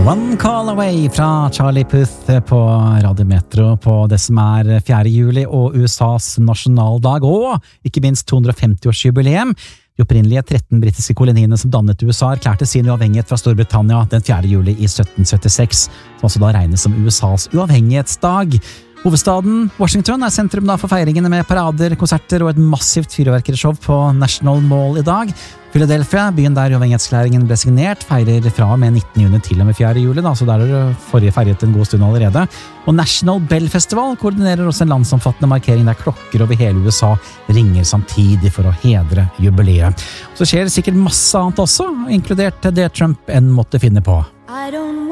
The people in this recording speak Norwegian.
One Call Away fra Charlie Puth på Radio Metro på det som 4. juli og USAs nasjonaldag, og ikke minst 250-årsjubileum. De opprinnelige 13 britiske koloniene som dannet USA erklærte sin uavhengighet fra Storbritannia den 4. juli i 1776, som også da regnes som USAs uavhengighetsdag. Hovedstaden Washington sentrum da for feiringene med parader, konserter og et massivt fyrverkerishow på National Mall i dag. Philadelphia, byen der uavhengighetserklæringen ble signert, feirer fra og med 19. juni til og med 4. juli, da, så der det forrige feiret en god stund allerede. Og National Bell Festival koordinerer også en landsomfattende markering der klokker over hele USA ringer samtidig for å hedre jubileet. Så skjer det sikkert masse annet også, inkludert det Trump enn måtte finne på.